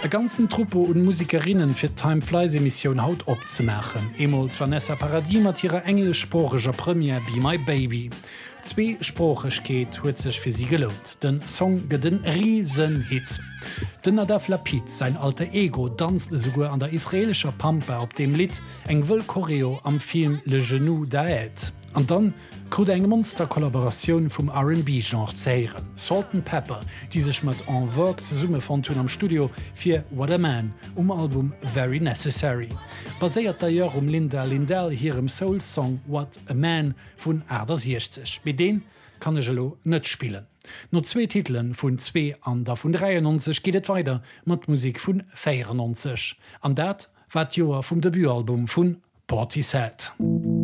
E ganzen Truppe und Musikerinnen fir Time-Flies-Emission haut opzemechen. Emol Vanessa Paradis mat ihrer englischsprachiger Premier Be My Baby. 2 Sprachechkeet huet sech fir sie gelohnt. Den Song gët den Riesenhit. Den Nadav Lapid, sein alter Ego, danst sogar an der israelischer Pampe op dem Lied eng wëll Choreo am Film Le Genou d'Aed. Und dann krut eng Monsterkollaboration vum R&B-Genre zeieren. Salt & Pepper, die sech mat En Vogue ze Summe von tun am Studio fir What a Man Album Very Necessary. Baséiert d'ailleurs Linda Lindell hirem Soul-Song What a Man vun Ader 60. Mit den kann elo net spielen. No 2 Titeln vun 2 an der vun 93 geht weiter mat Musik vun 94. An dat wat Joer vum Debütalbum vun Portishead.